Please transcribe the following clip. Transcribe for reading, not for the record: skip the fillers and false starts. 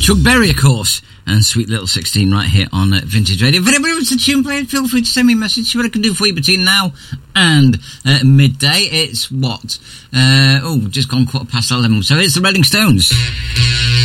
Chuck Berry, of course, and Sweet Little 16 right here on Vintage Radio. If anybody wants a tune played, feel free to send me a message. See what I can do for you between now and midday. It's what? Just gone 11:15. So it's the Rolling Stones.